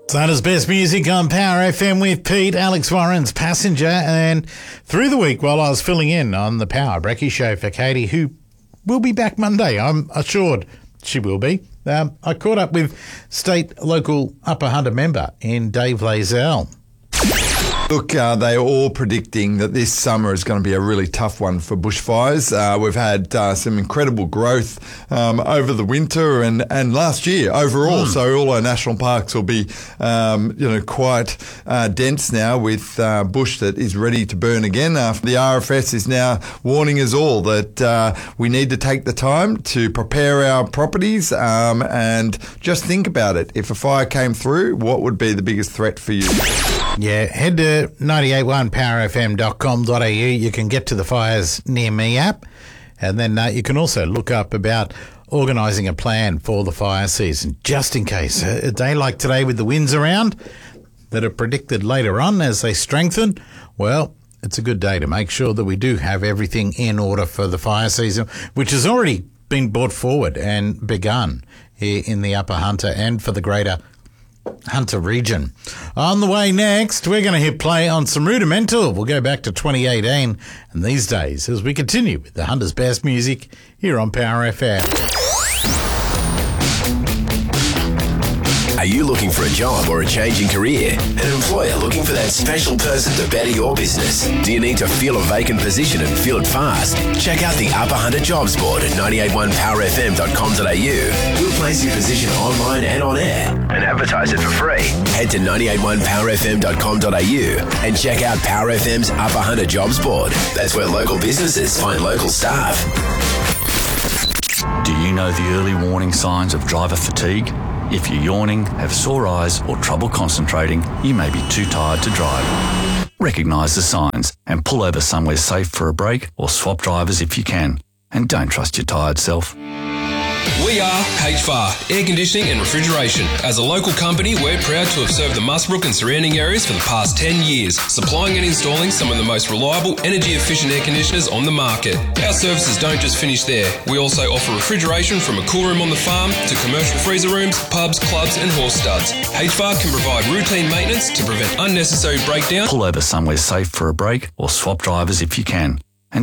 Hunter's Best Music on Power FM with Pete, Alex Warren's Passenger. And through the week, while I was filling in on the Power Brekkie Show for Katie, who will be back Monday, I'm assured she will be, I caught up with state local Upper Hunter member in Dave Lazell. Look, they're all predicting that this summer is going to be a really tough one for bushfires. We've had some incredible growth over the winter and last year overall. So all our national parks will be, quite dense now with bush that is ready to burn again. The RFS is now warning us all that we need to take the time to prepare our properties and just think about it. If a fire came through, what would be the biggest threat for you? Yeah, head to 981powerfm.com.au. You can get to the Fires Near Me app, and then you can also look up about organising a plan for the fire season, just in case. A day like today with the winds around that are predicted later on as they strengthen, well, it's a good day to make sure that we do have everything in order for the fire season, which has already been brought forward and begun here in the Upper Hunter and for the greater Hunter region. On the way next, we're going to hit play on some Rudimental. We'll go back to 2018 and these days as we continue with the Hunter's Best Music here on Power FM. Are you looking for a job or a change in career? An employer looking for that special person to better your business? Do you need to fill a vacant position and fill it fast? Check out the Upper Hunter Jobs Board at 981powerfm.com.au. We'll place your position online and on air and advertise it for free. Head to 981powerfm.com.au and check out Power FM's Upper Hunter Jobs Board. That's where local businesses find local staff. Do you know the early warning signs of driver fatigue? If you're yawning, have sore eyes or trouble concentrating, you may be too tired to drive. Recognise the signs and pull over somewhere safe for a break or swap drivers if you can. And don't trust your tired self. We are HFAR, Air Conditioning and Refrigeration. As a local company, we're proud to have served the Musbrook and surrounding areas for the past 10 years, supplying and installing some of the most reliable, energy-efficient air conditioners on the market. Our services don't just finish there. We also offer refrigeration from a cool room on the farm to commercial freezer rooms, pubs, clubs and horse studs. HFAR can provide routine maintenance to prevent unnecessary breakdown. Pull over somewhere safe for a break or swap drivers if you can.